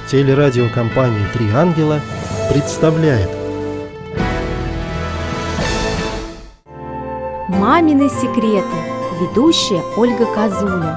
Телерадиокомпания «Три ангела» представляет «Мамины секреты». Ведущая Ольга Козуля.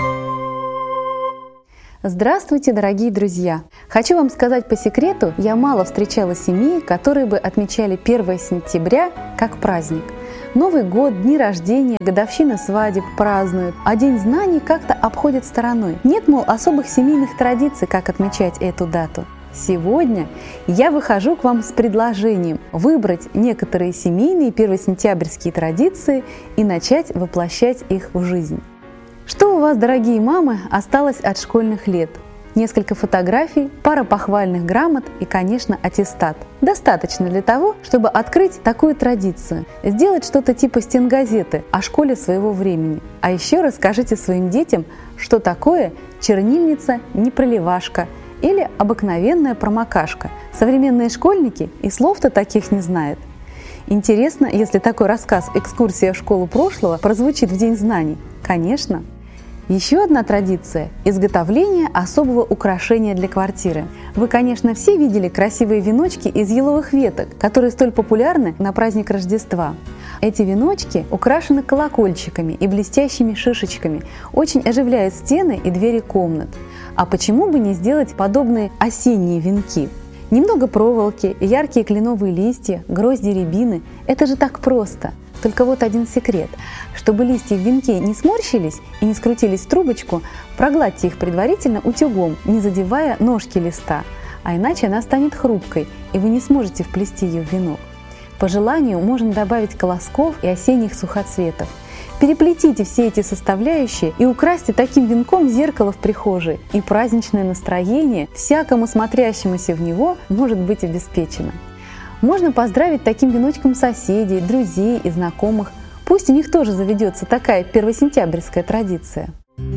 Здравствуйте, дорогие друзья! Хочу вам сказать по секрету, я мало встречала семей, которые бы отмечали 1 сентября как праздник. Новый год, дни рождения, годовщины свадеб празднуют, а День знаний как-то обходят стороной. Нет, мол, особых семейных традиций, как отмечать эту дату. Сегодня я выхожу к вам с предложением выбрать некоторые семейные первосентябрьские традиции и начать воплощать их в жизнь. Что у вас, дорогие мамы, осталось от школьных лет? Несколько фотографий, пара похвальных грамот и, конечно, аттестат. Достаточно для того, чтобы открыть такую традицию, сделать что-то типа стенгазеты о школе своего времени. А еще расскажите своим детям, что такое чернильница-непроливашка или обыкновенная промокашка. Современные школьники и слов-то таких не знают. Интересно, если такой рассказ «Экскурсия в школу прошлого» прозвучит в День знаний? Конечно! Еще одна традиция – изготовление особого украшения для квартиры. Вы, конечно, все видели красивые веночки из еловых веток, которые столь популярны на праздник Рождества. Эти веночки украшены колокольчиками и блестящими шишечками, очень оживляют стены и двери комнат. А почему бы не сделать подобные осенние венки? Немного проволоки, яркие кленовые листья, грозди рябины – это же так просто! Только вот один секрет. Чтобы листья в венке не сморщились и не скрутились в трубочку, прогладьте их предварительно утюгом, не задевая ножки листа, а иначе она станет хрупкой, и вы не сможете вплести ее в венок. По желанию можно добавить колосков и осенних сухоцветов. Переплетите все эти составляющие и украсьте таким венком зеркало в прихожей, и праздничное настроение всякому смотрящемуся в него может быть обеспечено. Можно поздравить таким веночком соседей, друзей и знакомых. Пусть у них тоже заведется такая первосентябрьская традиция.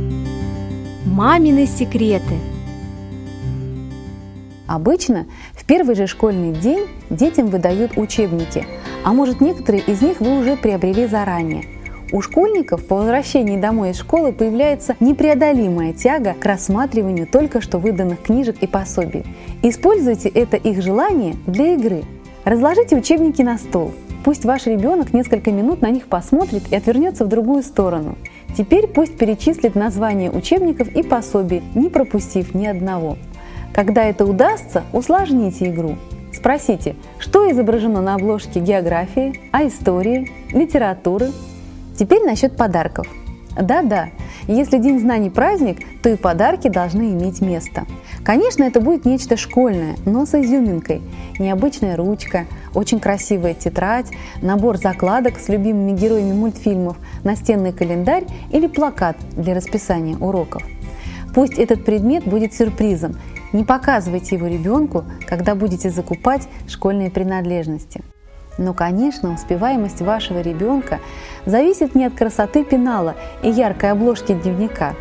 Мамины секреты. Обычно в первый же школьный день детям выдают учебники, а может, некоторые из них вы уже приобрели заранее. У школьников по возвращении домой из школы появляется непреодолимая тяга к рассматриванию только что выданных книжек и пособий. Используйте это их желание для игры. Разложите учебники на стол. Пусть ваш ребенок несколько минут на них посмотрит и отвернется в другую сторону. Теперь пусть перечислит названия учебников и пособий, не пропустив ни одного. Когда это удастся, усложните игру. Спросите, что изображено на обложке географии, истории, литературы. Теперь насчет подарков. Да-да, если День знаний праздник, то и подарки должны иметь место. Конечно, это будет нечто школьное, но с изюминкой. Необычная ручка, очень красивая тетрадь, набор закладок с любимыми героями мультфильмов, настенный календарь или плакат для расписания уроков. Пусть этот предмет будет сюрпризом. Не показывайте его ребенку, когда будете закупать школьные принадлежности. Но, конечно, успеваемость вашего ребенка зависит не от красоты пенала и яркой обложки дневника.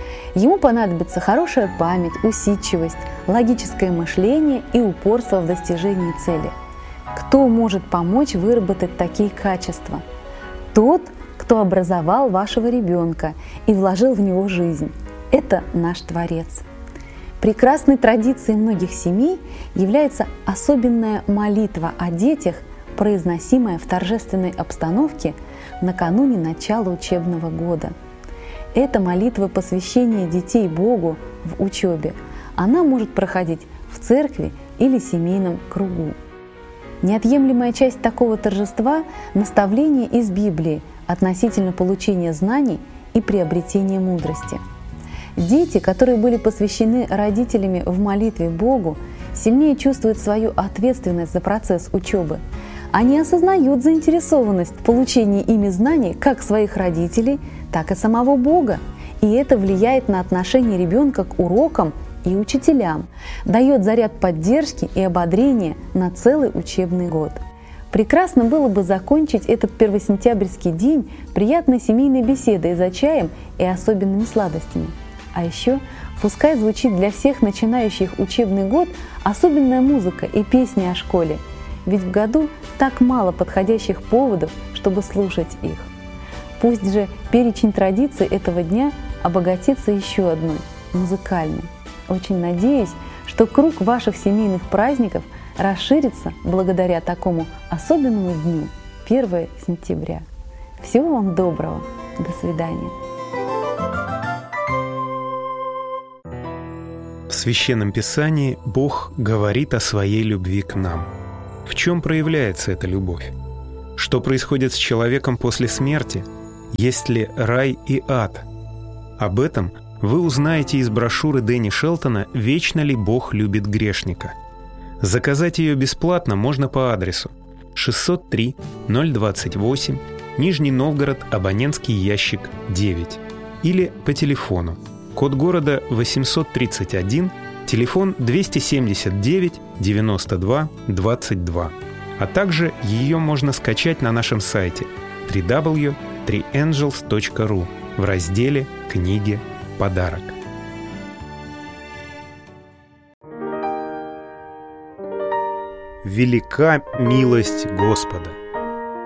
Ему понадобится хорошая память, усидчивость, логическое мышление и упорство в достижении цели. Кто может помочь выработать такие качества? Тот, кто образовал вашего ребенка и вложил в него жизнь. Это наш Творец. Прекрасной традицией многих семей является особенная молитва о детях, произносимая в торжественной обстановке накануне начала учебного года. Это молитва посвящения детей Богу в учебе. Она может проходить в церкви или семейном кругу. Неотъемлемая часть такого торжества – наставление из Библии относительно получения знаний и приобретения мудрости. Дети, которые были посвящены родителями в молитве Богу, сильнее чувствуют свою ответственность за процесс учебы. Они осознают заинтересованность в получении ими знаний как своих родителей, так и самого Бога. И это влияет на отношение ребенка к урокам и учителям, дает заряд поддержки и ободрения на целый учебный год. Прекрасно было бы закончить этот первосентябрьский день приятной семейной беседой за чаем и особенными сладостями. А еще пускай звучит для всех начинающих учебный год особенная музыка и песни о школе. Ведь в году так мало подходящих поводов, чтобы слушать их. Пусть же перечень традиций этого дня обогатится еще одной – музыкальной. Очень надеюсь, что круг ваших семейных праздников расширится благодаря такому особенному дню 1 сентября. Всего вам доброго. До свидания. В Священном Писании Бог говорит о своей любви к нам. В чем проявляется эта любовь? Что происходит с человеком после смерти? Есть ли рай и ад? Об этом вы узнаете из брошюры Дэнни Шелтона «Вечно ли Бог любит грешника?». Заказать ее бесплатно можно по адресу 603 028, Нижний Новгород, абонентский ящик 9, или по телефону, код города 831, телефон 279 92 22. А также ее можно скачать на нашем сайте www.3angels.ru в разделе «Книги. Подарок». Велика милость Господа!